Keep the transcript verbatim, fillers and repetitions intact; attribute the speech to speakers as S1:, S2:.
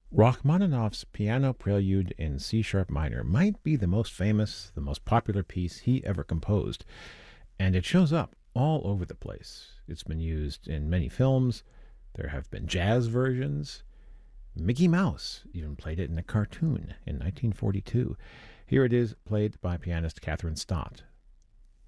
S1: Rachmaninoff's Piano Prelude in C-sharp minor might be the most famous, the most popular piece he ever composed, and it shows up all over the place. It's been used in many films. There have been jazz versions. Mickey Mouse even played it in a cartoon in nineteen forty-two. Here it is, played by pianist Catherine Stott.